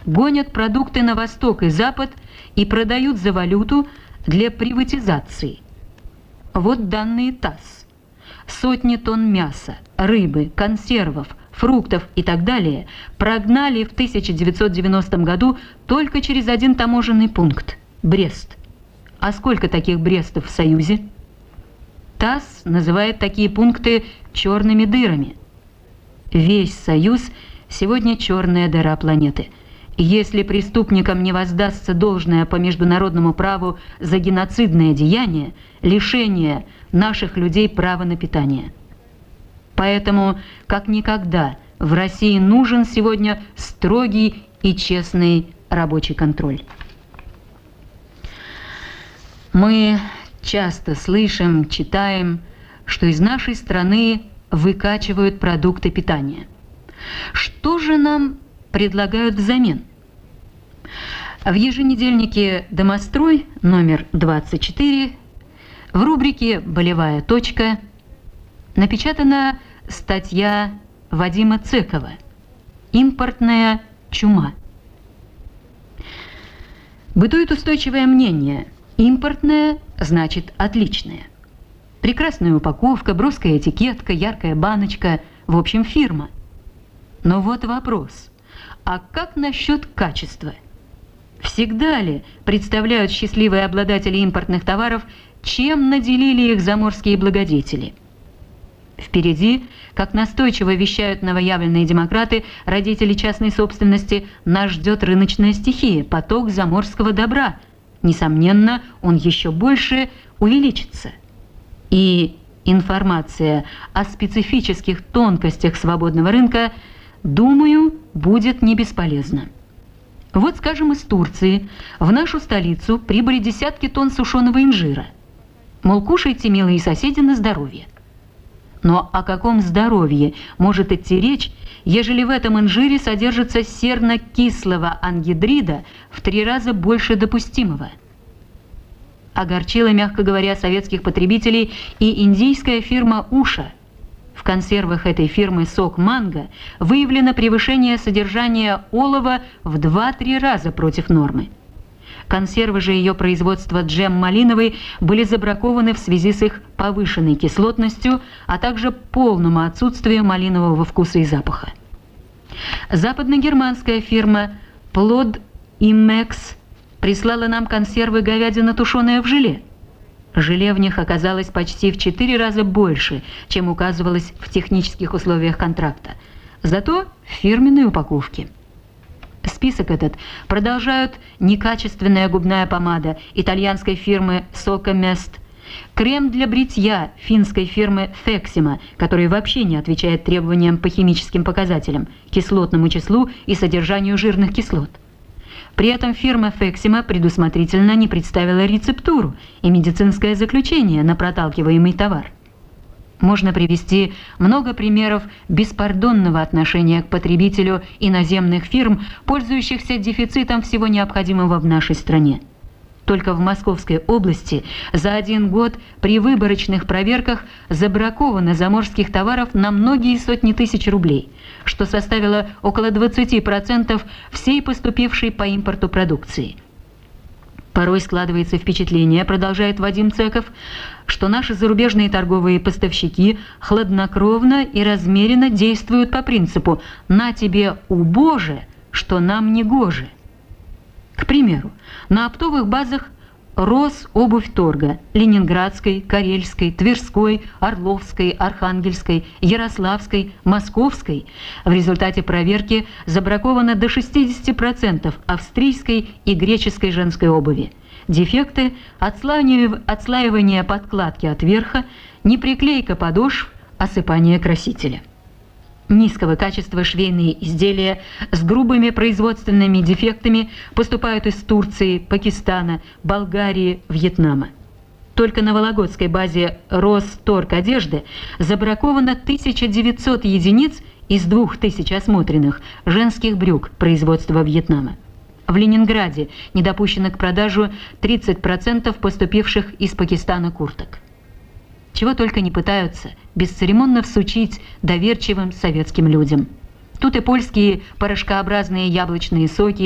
гонят продукты на восток и запад и продают за валюту для приватизации. Вот данные ТАСС. Сотни тонн мяса, рыбы, консервов, фруктов и так далее прогнали в 1990 году только через один таможенный пункт – Брест. А сколько таких Брестов в Союзе? ТАСС называет такие пункты черными дырами. Весь Союз сегодня черная дыра планеты. Если преступникам не воздастся должное по международному праву за геноцидное деяние, лишение наших людей права на питание. Поэтому, как никогда, в России нужен сегодня строгий и честный рабочий контроль. Мы часто слышим, читаем, что из нашей страны выкачивают продукты питания. Что же нам предлагают взамен? В еженедельнике «Домострой» номер 24 в рубрике «Болевая точка» напечатана статья Вадима Цекова «Импортная чума». Бытует устойчивое мнение: импортное значит отличное. Прекрасная упаковка, броская этикетка, яркая баночка, в общем, фирма. Но вот вопрос: а как насчет качества? Всегда ли представляют счастливые обладатели импортных товаров, чем наделили их заморские благодетели? Впереди, как настойчиво вещают новоявленные демократы, родители частной собственности, нас ждет рыночная стихия, поток заморского добра. Несомненно, он еще больше увеличится. И информация о специфических тонкостях свободного рынка, думаю, будет не бесполезна. Вот, скажем, из Турции в нашу столицу прибыли десятки тонн сушеного инжира. Мол, кушайте, милые соседи, на здоровье. Но о каком здоровье может идти речь, ежели в этом инжире содержится серно-кислого ангидрида в 3 раза больше допустимого? Огорчила, мягко говоря, советских потребителей и индийская фирма «Уша». В консервах этой фирмы «Сок Манго» выявлено превышение содержания олова в 2-3 раза против нормы. Консервы же ее производства «Джем малиновый» были забракованы в связи с их повышенной кислотностью, а также полному отсутствию малинового вкуса и запаха. Западногерманская фирма «Плод Имекс» прислала нам консервы говядина, тушеная в желе. Желе в них оказалось почти в 4 раза больше, чем указывалось в технических условиях контракта. Зато в фирменной упаковке. Список этот продолжают некачественная губная помада итальянской фирмы «Сокомест», крем для бритья финской фирмы «Фексима», который вообще не отвечает требованиям по химическим показателям, кислотному числу и содержанию жирных кислот. При этом фирма «Фексима» предусмотрительно не представила рецептуру и медицинское заключение на проталкиваемый товар. Можно привести много примеров беспардонного отношения к потребителю иноземных фирм, пользующихся дефицитом всего необходимого в нашей стране. Только в Московской области за 1 год при выборочных проверках забраковано заморских товаров на многие сотни тысяч рублей, что составило около 20% всей поступившей по импорту продукции. Порой складывается впечатление, продолжает Вадим Цеков, что наши зарубежные торговые поставщики хладнокровно и размеренно действуют по принципу «на тебе, убоже, что нам не гоже». К примеру, на оптовых базах Рособувьторга Ленинградской, Карельской, Тверской, Орловской, Архангельской, Ярославской, Московской в результате проверки забраковано до 60% австрийской и греческой женской обуви. Дефекты, отслаивание подкладки от верха, неприклейка подошв, осыпание красителя. Низкого качества швейные изделия с грубыми производственными дефектами поступают из Турции, Пакистана, Болгарии, Вьетнама. Только на Вологодской базе Росторг одежды забраковано 1900 единиц из 2000 осмотренных женских брюк производства Вьетнама. В Ленинграде не допущено к продажу 30% поступивших из Пакистана курток. Чего только не пытаются бесцеремонно всучить доверчивым советским людям. Тут и польские порошкообразные яблочные соки,